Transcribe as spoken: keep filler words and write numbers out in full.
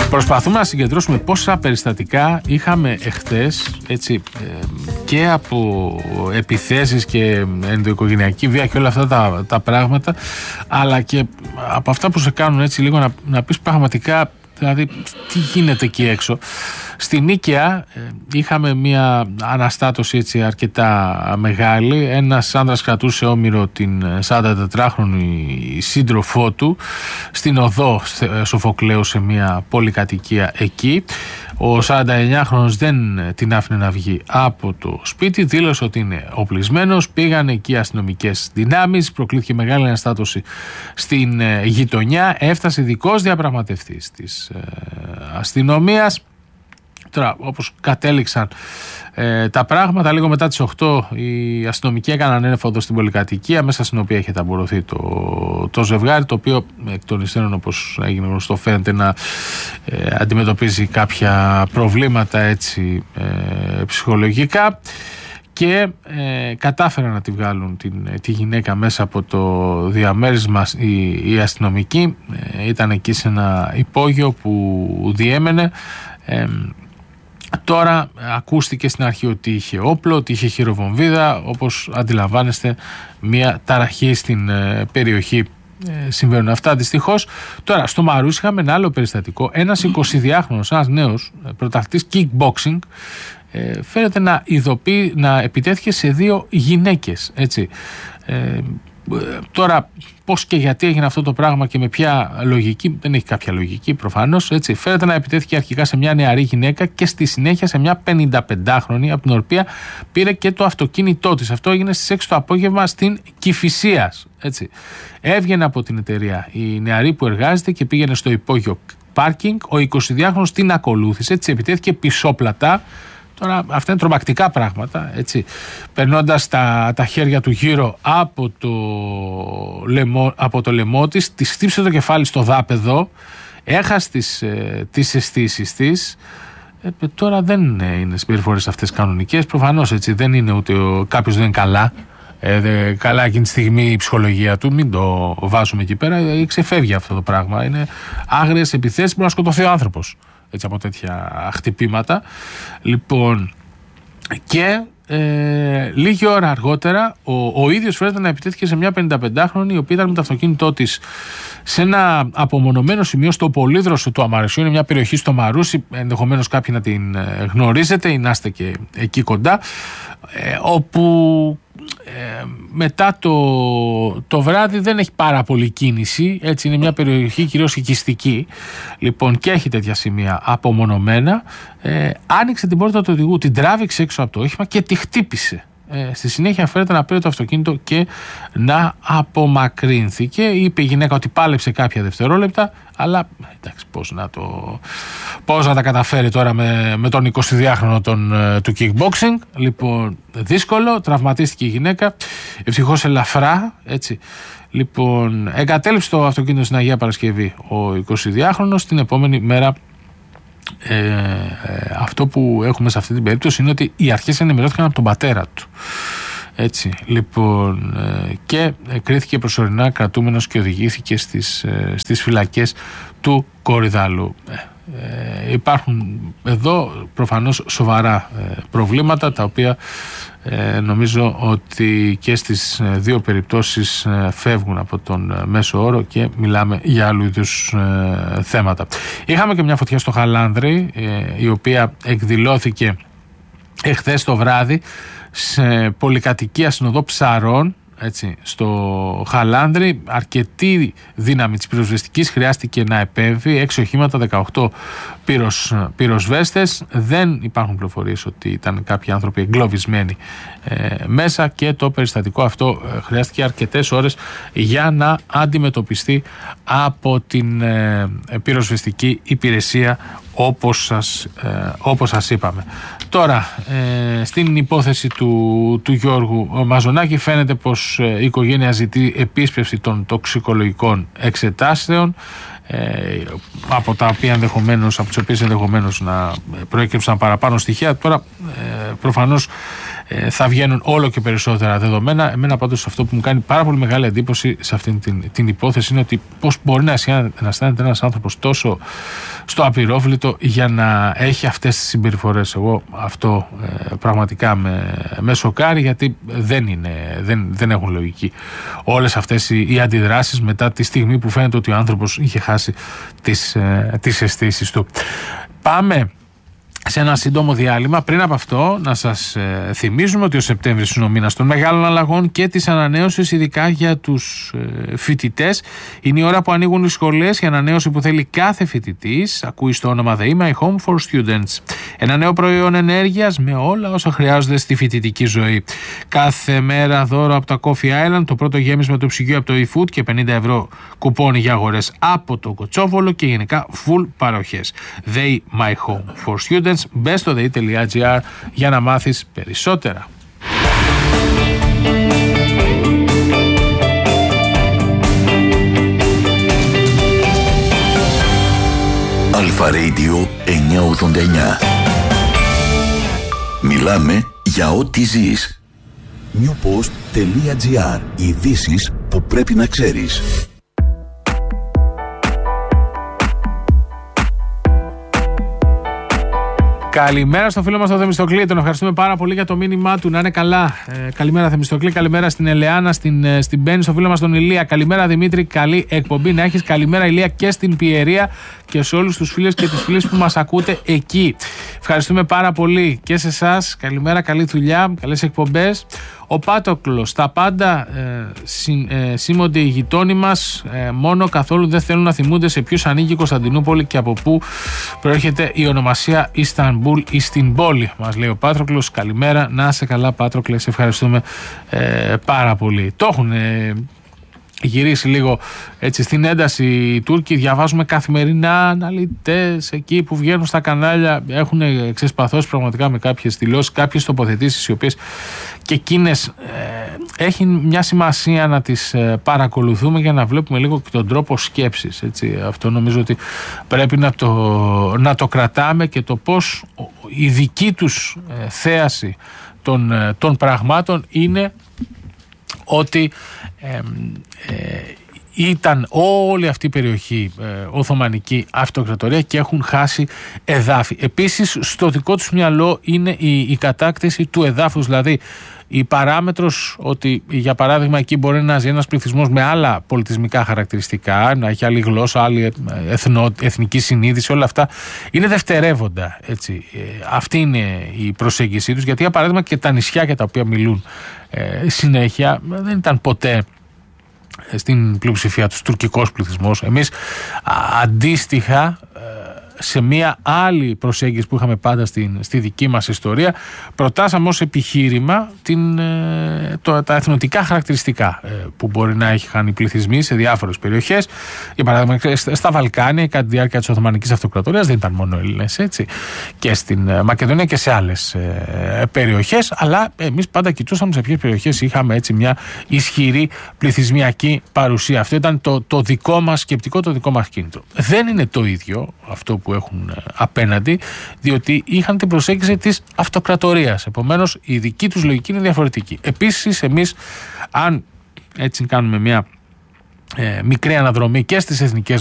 Προσπαθούμε να συγκεντρώσουμε πόσα περιστατικά είχαμε εχθές, έτσι, και από επιθέσεις και ενδοοικογενειακή βία και όλα αυτά τα, τα πράγματα, αλλά και από αυτά που σε κάνουν έτσι λίγο να, να πεις πραγματικά, δηλαδή τι γίνεται εκεί έξω. Στην Νίκαια ε, είχαμε μια αναστάτωση έτσι αρκετά μεγάλη. Ένας άνδρας κρατούσε όμηρο την σαραντατετράχρονη σύντροφό του στην οδό Σοφοκλέου σε μια πολυκατοικία εκεί. Ο σαρανταεννιάχρονος δεν την άφηνε να βγει από το σπίτι, δήλωσε ότι είναι οπλισμένος. Πήγαν εκεί αστυνομικές δυνάμεις, προκλήθηκε μεγάλη αναστάτωση στην ε, γειτονιά. Έφτασε ειδικός διαπραγματευτής της ε, αστυνομίας. Τώρα, όπως κατέληξαν ε, τα πράγματα, λίγο μετά τις οκτώ οι αστυνομικοί έκαναν έρευνα στην πολυκατοικία, μέσα στην οποία είχε ταμπορωθεί το, το ζευγάρι, το οποίο εκ των υστέρων, όπως έγινε γνωστό, φαίνεται να ε, αντιμετωπίζει κάποια προβλήματα έτσι, ε, ψυχολογικά. Και ε, κατάφεραν να τη βγάλουν την, τη γυναίκα μέσα από το διαμέρισμα οι, οι αστυνομικοί. Ε, ήταν εκεί σε ένα υπόγειο που διέμενε. Ε, Τώρα ακούστηκε στην αρχή ότι είχε όπλο, ότι είχε χειροβομβίδα. Όπως αντιλαμβάνεστε, μια ταραχή στην ε, περιοχή ε, συμβαίνουν αυτά δυστυχώς. Τώρα στο Μαρούς είχαμε ένα άλλο περιστατικό. Ένας εικοσιδυάχρονος, ένας νέος πρωταθλητής kickboxing, ε, φαίνεται να ειδοποιεί, να επιτέθηκε σε δύο γυναίκες, έτσι. Ε, Τώρα, πώς και γιατί έγινε αυτό το πράγμα και με ποια λογική, δεν έχει κάποια λογική προφανώς. Έτσι. Φαίνεται να επιτέθηκε αρχικά σε μια νεαρή γυναίκα και στη συνέχεια σε μια πενηνταπεντάχρονη, από την οποία πήρε και το αυτοκίνητό της. Αυτό έγινε στις έξι το απόγευμα στην Κηφισίας. Έτσι. Έβγαινε από την εταιρεία η νεαρή που εργάζεται και πήγαινε στο υπόγειο πάρκινγκ. Ο εικοσιδυάχρονος την ακολούθησε, έτσι, επιτέθηκε πισόπλατα. Τώρα αυτά είναι τρομακτικά πράγματα, έτσι. Περνώντας τα, τα χέρια του γύρω από το, λαιμό, από το λαιμό της, της χτύπησε το κεφάλι στο δάπεδο, έχασε τις, ε, τις αισθήσεις της. Ε, τώρα δεν είναι συμπεριφορές αυτές κανονικές, προφανώς, έτσι, δεν είναι ούτε ο, κάποιος δεν είναι καλά. Ε, δε, καλά εκείνη τη στιγμή η ψυχολογία του, μην το βάζουμε εκεί πέρα, ε, ξεφεύγει αυτό το πράγμα. Είναι άγριες επιθέσεις, μπορεί να σκοτωθεί ο άνθρωπος, έτσι, από τέτοια χτυπήματα. Λοιπόν, και ε, λίγη ώρα αργότερα ο, ο ίδιος φαίνεται να επιτέθηκε σε μια πενηνταπεντάχρονη, η οποία ήταν με το αυτοκίνητό της σε ένα απομονωμένο σημείο στο πολύδροσο του Αμαρισσού. Είναι μια περιοχή στο Μαρούσι, ενδεχομένως κάποιοι να την γνωρίζετε ή να είστε και εκεί κοντά, ε, όπου Ε, μετά το, το βράδυ δεν έχει πάρα πολύ κίνηση, έτσι, είναι μια περιοχή κυρίως οικιστική, λοιπόν, και έχει τέτοια σημεία απομονωμένα. ε, άνοιξε την πόρτα του οδηγού, την τράβηξε έξω από το όχημα και τη χτύπησε. Ε, στη συνέχεια φέρεται να πήρε το αυτοκίνητο και να απομακρύνθηκε. Είπε η γυναίκα ότι πάλεψε κάποια δευτερόλεπτα, αλλά εντάξει, πώς να, το, πώς να τα καταφέρει τώρα με, με τον εικοσιδυάχρονο τον, του kickboxing. Λοιπόν, δύσκολο, τραυματίστηκε η γυναίκα, ευτυχώς ελαφρά, έτσι. Λοιπόν, εγκατέλειψε το αυτοκίνητο στην Αγία Παρασκευή ο εικοσιδυάχρονος. Την επόμενη μέρα, Ε, ε, αυτό που έχουμε σε αυτή την περίπτωση είναι ότι οι αρχές ενημερώθηκαν από τον πατέρα του, έτσι, λοιπόν, ε, και κρίθηκε προσωρινά κρατούμενος και οδηγήθηκε στις, ε, στις φυλακές του Κορυδαλού. ε, ε, υπάρχουν εδώ προφανώς σοβαρά ε, προβλήματα, τα οποία ε, νομίζω ότι και στις ε, δύο περιπτώσεις ε, φεύγουν από τον ε, μέσο όρο και μιλάμε για άλλου είδους ε, θέματα. Είχαμε και μια φωτιά στο Χαλάνδρι, ε, η οποία εκδηλώθηκε εχθές το βράδυ σε πολυκατοικία στην οδό Ψαρών, έτσι, στο Χαλάνδρι. Αρκετή δύναμη της πυροσβεστικής χρειάστηκε να επέμβει, έξι οχήματα, δεκαοκτώ πυροσ, πυροσβέστες. Δεν υπάρχουν πληροφορίες ότι ήταν κάποιοι άνθρωποι εγκλωβισμένοι ε, μέσα, και το περιστατικό αυτό ε, χρειάστηκε αρκετές ώρες για να αντιμετωπιστεί από την ε, πυροσβεστική υπηρεσία, όπως σας, ε, όπως σας είπαμε. Τώρα, ε, στην υπόθεση του, του Γιώργου Μαζονάκη, φαίνεται πως ε, η οικογένεια ζητεί επίσπευση των τοξικολογικών εξετάσεων, ε, από τα οποία ενδεχομένως, από τις οποίες ενδεχομένως να προέκυψαν παραπάνω στοιχεία. Τώρα, ε, προφανώς ε, θα βγαίνουν όλο και περισσότερα δεδομένα. Εμένα πάντως αυτό που μου κάνει πάρα πολύ μεγάλη εντύπωση σε αυτή την, την υπόθεση είναι ότι πώς μπορεί να αισθάνεται ένας άνθρωπος τόσο στο απειρόβλητο για να έχει αυτές τις συμπεριφορές. Εγώ αυτό ε, πραγματικά με, με σοκάρει, γιατί δεν, είναι, δεν, δεν έχουν λογική όλες αυτές οι, οι αντιδράσεις μετά τη στιγμή που φαίνεται ότι ο άνθρωπος είχε χάσει τις, ε, τις αισθήσεις του. Πάμε σε ένα σύντομο διάλειμμα. Πριν από αυτό, να σας ε, θυμίζουμε ότι ο Σεπτέμβρης είναι ο μήνας των μεγάλων αλλαγών και της ανανέωσης, ειδικά για τους ε, φοιτητές. Είναι η ώρα που ανοίγουν οι σχολές, η ανανέωση που θέλει κάθε φοιτητής. Ακούει στο όνομα The My Home for Students. Ένα νέο προϊόν ενέργειας με όλα όσα χρειάζονται στη φοιτητική ζωή. Κάθε μέρα δώρο από τα Coffee Island, το πρώτο γέμισμα του ψυγείου από το eFood και πενήντα ευρώ κουπόνι για αγορές από το Κοτσόβολο και γενικά full παροχές. They My Home for Students. Μπε στο δε ι τελεία τζι άρ για να μάθεις περισσότερα. Αλφα Radio εννιακόσια ογδόντα εννιά. Μιλάμε για ό,τι ζεις. newpost τελεία τζι άρ. Ειδήσεις που πρέπει να ξέρεις. Καλημέρα στο φίλο μας τον Θεμιστοκλή. Τον ευχαριστούμε πάρα πολύ για το μήνυμά του. Να είναι καλά. Ε, καλημέρα Θεμιστοκλή. Καλημέρα στην Ελεάνα, στην, στην Μπέννη, στο φίλο μας τον Ηλία. Καλημέρα Δημήτρη. Καλή εκπομπή να έχεις. Καλημέρα Ηλία και στην Πιερία και σε όλους τους φίλους και τις φίλες που μας ακούτε εκεί. Ευχαριστούμε πάρα πολύ και σε εσάς. Καλημέρα, καλή δουλειά, καλές εκπομπές. Ο Πάτοκλος, τα πάντα ε, συ, ε, σήμονται οι γειτόνοι μας, ε, μόνο καθόλου δεν θέλουν να θυμούνται σε ποιους ανήκει η Κωνσταντινούπολη και από πού προέρχεται η ονομασία Ιστανμπούλ ή στην πόλη, μας λέει ο Πάτοκλος. Καλημέρα, να είσαι καλά Πάτοκλε, σε ευχαριστούμε ε, πάρα πολύ. Το έχουν ε, γυρίσει λίγο έτσι στην ένταση οι Τούρκοι. Διαβάζουμε καθημερινά αναλυτές εκεί που βγαίνουν στα κανάλια, έχουν ξεσπαθώσει πραγματικά με κάποιες δηλώσεις, κάποιες τοποθετήσεις οι οποίες και εκείνες ε, έχει μια σημασία να τις ε, παρακολουθούμε για να βλέπουμε λίγο και τον τρόπο σκέψης, έτσι. Αυτό νομίζω ότι πρέπει να το, να το κρατάμε, και το πώς η δική τους ε, θέαση των, ε, των πραγμάτων είναι ότι ε, ε, ήταν όλη αυτή η περιοχή ε, Οθωμανική Αυτοκρατορία και έχουν χάσει εδάφη. Επίσης στο δικό τους μυαλό είναι η, η κατάκτηση του εδάφους, δηλαδή η παράμετρος ότι για παράδειγμα εκεί μπορεί να ζει ένας πληθυσμός με άλλα πολιτισμικά χαρακτηριστικά, να έχει άλλη γλώσσα, άλλη εθνο, εθνική συνείδηση, όλα αυτά είναι δευτερεύοντα, έτσι. Ε, αυτή είναι η προσέγγιση τους, γιατί για παράδειγμα και τα νησιά για τα οποία μιλούν ε, συνέχεια δεν ήταν ποτέ στην πλειοψηφία τους τουρκικός πληθυσμός. Εμείς α, αντίστοιχα σε μια άλλη προσέγγιση που είχαμε πάντα στην, στη δική μας ιστορία, προτάσαμε ως επιχείρημα την, το, τα εθνοτικά χαρακτηριστικά που μπορεί να είχαν οι πληθυσμοί σε διάφορες περιοχές. Για παράδειγμα στα Βαλκάνια κατά τη διάρκεια της Οθωμανικής Αυτοκρατορίας δεν ήταν μόνο Έλληνες, έτσι, και στην Μακεδονία και σε άλλες ε, περιοχές, αλλά εμείς πάντα κοιτούσαμε σε ποιες περιοχές είχαμε έτσι μια ισχυρή πληθυσμιακή παρουσία. Αυτό ήταν το, το δικό μας σκεπτικό, το δικό μας κίνητρο. Δεν είναι το ίδιο αυτό που έχουν απέναντι, διότι είχαν την προσέγγιση της αυτοκρατορίας. Επομένως η δική τους λογική είναι διαφορετική. Επίσης εμείς, αν έτσι κάνουμε μια ε, μικρή αναδρομή και στις εθνικές